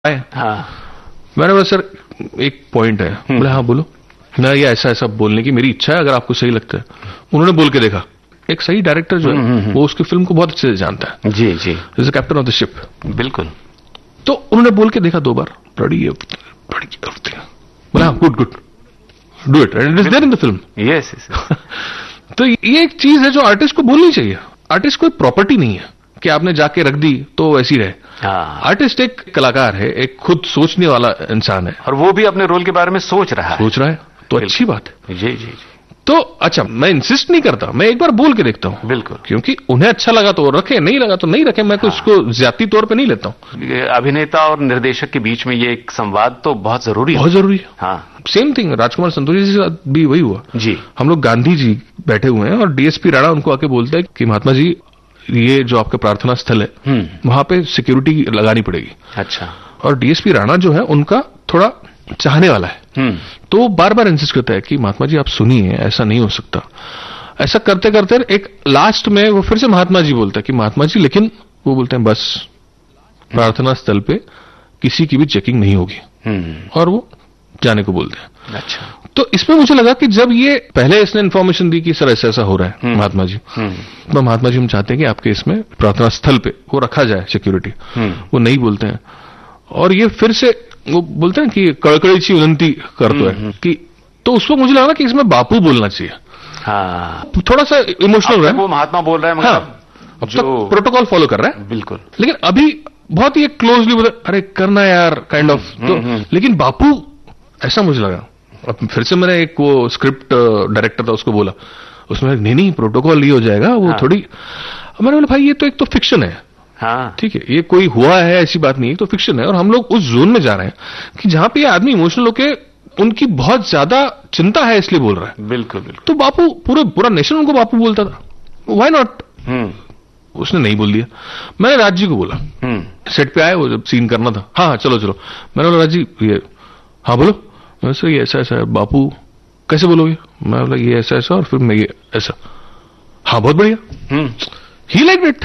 हाँ। मैंने बोला सर एक पॉइंट है। बोले हाँ बोलो। ना ये ऐसा ऐसा बोलने की मेरी इच्छा है, अगर आपको सही लगता है। उन्होंने बोल के देखा। एक सही डायरेक्टर जो है वो उसकी फिल्म को बहुत अच्छे से जानता है। जी जी। Is the captain of the ship. बिल्कुल। तो उन्होंने बोल के देखा 2 बार। बड़ी बोला हाँ good good do it and it is there in the film. Yes. तो ये एक चीज है जो आर्टिस्ट को बोलनी चाहिए। आर्टिस्ट कोई प्रॉपर्टी नहीं है कि आपने जाके रख दी तो वैसी रहे। आर्टिस्ट एक कलाकार है, एक खुद सोचने वाला इंसान है, और वो भी अपने रोल के बारे में सोच रहा है तो अच्छी बात है। जी जी। तो अच्छा, मैं इंसिस्ट नहीं करता, मैं एक बार बोल के देखता हूं। बिल्कुल। क्योंकि उन्हें अच्छा लगा तो रखे, नहीं लगा तो नहीं रखे। मैं तो उसको ज्यादती तौर पे नहीं लेता हूं। अभिनेता और निर्देशक के बीच में ये एक संवाद तो बहुत जरूरी है। बहुत जरूरी है। हाँ। सेम थिंग राजकुमार संतोषी जी के साथ भी वही हुआ। जी। हम लोग गांधी जी बैठे हुए हैं और डीएसपी राणा उनको आके बोलता है कि महात्मा जी ये जो आपका प्रार्थना स्थल है वहां पे सिक्योरिटी लगानी पड़ेगी। अच्छा। और डीएसपी राणा जो है उनका थोड़ा चाहने वाला है। तो बार बार इंसिस्ट करता है कि महात्मा जी आप सुनिए, ऐसा नहीं हो सकता। ऐसा करते करते एक लास्ट में वो फिर से महात्मा जी बोलता है कि महात्मा जी, लेकिन वो बोलते हैं बस प्रार्थना स्थल पे किसी की भी चेकिंग नहीं होगी। और वो जाने को बोलते हैं। अच्छा। तो इसमें मुझे लगा कि जब ये पहले इसने इन्फॉर्मेशन दी कि सर ऐसा ऐसा हो रहा है महात्मा जी, तो महात्मा जी हम चाहते हैं कि आपके इसमें प्रार्थना स्थल पे वो रखा जाए सिक्योरिटी। वो नहीं बोलते हैं। और ये फिर से वो बोलते हैं कि कड़कड़ीची विनंती करते हैं कि, तो उसको मुझे लगा कि इसमें बापू बोलना चाहिए। हाँ। थोड़ा सा इमोशनल है। वो महात्मा बोल रहा है, अब जो प्रोटोकॉल फॉलो कर रहा है। बिल्कुल। लेकिन अभी बहुत ही क्लोजली बोला अरे करना यार काइंड ऑफ। तो लेकिन बापू ऐसा मुझे लगा। अब फिर से मैंने एक वो स्क्रिप्ट डायरेक्टर था उसको बोला, उसमें नहीं प्रोटोकॉल ये हो जाएगा वो थोड़ी। मैंने बोला भाई ये तो एक तो फिक्शन है। हाँ। ठीक है, ये कोई हुआ है ऐसी बात नहीं है, तो फिक्शन है। और हम लोग उस जोन में जा रहे हैं कि जहां पे ये आदमी इमोशनल होके उनकी बहुत ज्यादा चिंता है इसलिए बोल रहा है। बिल्कुल बिल्कुल। तो बापू पूरा नेशन उनको बापू बोलता था, व्हाई नॉट। उसने नहीं बोल दिया। मैंने राज जी को बोला, सेट पे आए वो जब सीन करना था। हाँ चलो मैंने बोला राज जी ये हाँ बोलो। मैं सर ये ऐसा ऐसा है। बापू कैसे बोलोगे? मैं बोला ये ऐसा ऐसा और फिर मैं ये ऐसा। हाँ बहुत बढ़िया। ही लाइक इट।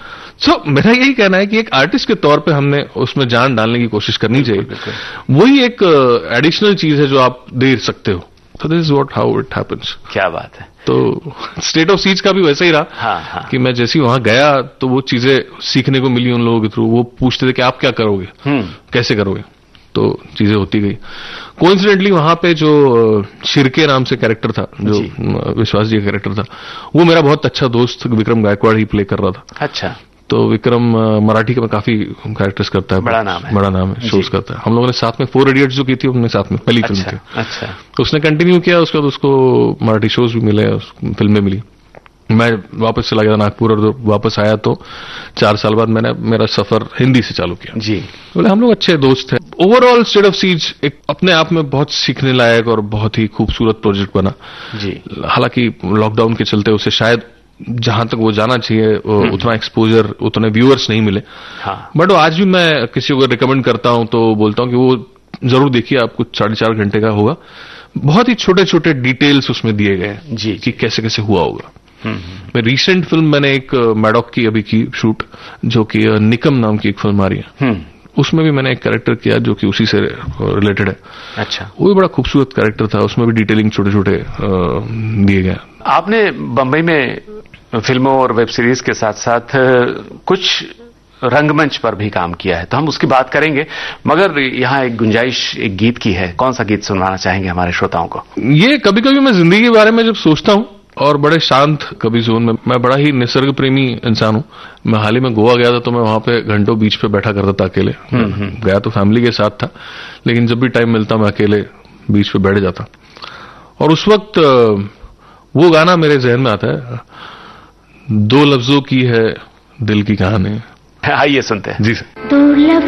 सो मेरा यही कहना है कि एक आर्टिस्ट के तौर पे हमने उसमें जान डालने की कोशिश करनी चाहिए। वही एक एडिशनल चीज है जो आप दे सकते हो। तो this is what how it happens. क्या बात है। तो स्टेट ऑफ सीज का भी वैसा ही रहा। हाँ। कि मैं जैसे ही वहां गया तो वो चीजें सीखने को मिली उन लोगों के थ्रू। वो पूछते थे कि आप क्या करोगे, कैसे करोगे, तो चीजें होती गई। कोइंसिडेंटली वहां पे जो शिरके नाम से कैरेक्टर था, जो विश्वास जी का कैरेक्टर था, वो मेरा बहुत अच्छा दोस्त विक्रम गायकवाड़ ही प्ले कर रहा था। अच्छा। तो विक्रम मराठी का मैं काफी कैरेक्टर्स करता है। बड़ा नाम है। शोज करता है। हम लोगों ने साथ में 4 इडियट्स जो की थी हमने साथ में पहली फिल्म की। अच्छा। तो उसने कंटिन्यू किया, उसके बाद उसको मराठी शोज भी मिले, फिल्में मिली। मैं वापस चला गया नागपुर और वापस आया तो 4 साल बाद मैंने मेरा सफर हिंदी से चालू किया। जी। बोले हम लोग अच्छे दोस्त हैं। ओवरऑल स्टेट ऑफ सीज एक अपने आप में बहुत सीखने लायक और बहुत ही खूबसूरत प्रोजेक्ट बना। जी। हालांकि लॉकडाउन के चलते उसे शायद जहां तक वो जाना चाहिए उतना एक्सपोजर, उतने व्यूअर्स नहीं मिले। हाँ। बट आज भी मैं किसी को रिकमेंड करता हूं तो बोलता हूं कि वो जरूर देखिए, आपको 4.5 घंटे का होगा। बहुत ही छोटे छोटे डिटेल्स उसमें दिए गए हैं जी कि कैसे कैसे हुआ होगा। मैं रिसेंट फिल्म मैंने एक मैडॉक की अभी की शूट, जो कि निकम नाम की एक फिल्म आ रही है। उसमें भी मैंने एक कैरेक्टर किया जो कि उसी से रिलेटेड है। अच्छा। वो भी बड़ा खूबसूरत कैरेक्टर था। उसमें भी डिटेलिंग छोटे छोटे दिए गए। आपने बंबई में फिल्मों और वेब सीरीज के साथ साथ कुछ रंगमंच पर भी काम किया है, तो हम उसकी बात करेंगे। मगर यहाँ एक गुंजाइश एक गीत की है। कौन सा गीत सुनवाना चाहेंगे हमारे श्रोताओं को? ये कभी कभी मैं जिंदगी के बारे में जब सोचता हूँ और बड़े शांत कभी जोन में, मैं बड़ा ही निसर्ग प्रेमी इंसान हूँ। मैं हाल ही में गोवा गया था तो मैं वहां पे घंटों बीच पे बैठा करता था अकेले। गया तो फैमिली के साथ था, लेकिन जब भी टाइम मिलता मैं अकेले बीच पे बैठ जाता। और उस वक्त वो गाना मेरे जहन में आता है, 2 लफ्जों की है दिल की कहानी। आइए सुनते हैं। जी सर।